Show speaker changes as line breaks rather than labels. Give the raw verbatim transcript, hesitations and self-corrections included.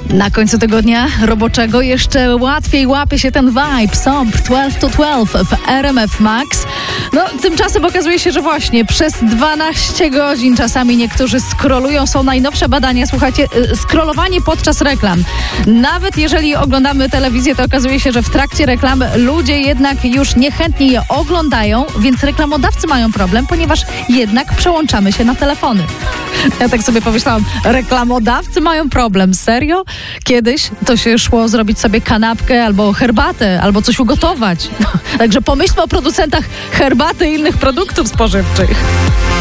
Na końcu tygodnia roboczego jeszcze łatwiej łapie się ten vibe. Somp dwanaście to dwanaście w R M F Max. No, tymczasem okazuje się, że właśnie przez dwanaście godzin czasami niektórzy scrollują. Są najnowsze badania, słuchajcie, scrollowanie podczas reklam. Nawet jeżeli oglądamy telewizję, to okazuje się, że w trakcie reklam ludzie jednak już niechętnie je oglądają, więc reklamodawcy mają problem, ponieważ jednak przełączamy się na telefony. Ja tak sobie pomyślałam, reklamodawcy mają problem. Serio? Kiedyś to się szło zrobić sobie kanapkę albo herbatę, albo coś ugotować. Także pomyślmy o producentach herbaty i innych produktów spożywczych.